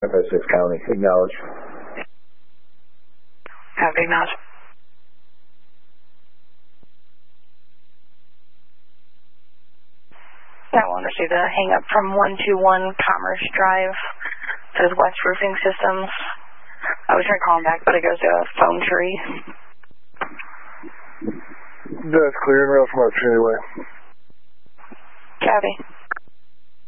Essex County. Acknowledge. Have acknowledged. I will receive the hang up from 121 Commerce Drive. It says West Roofing Systems. I was trying to call him back, but it goes to a phone tree. That's clear and rail from Arch anyway. Copy.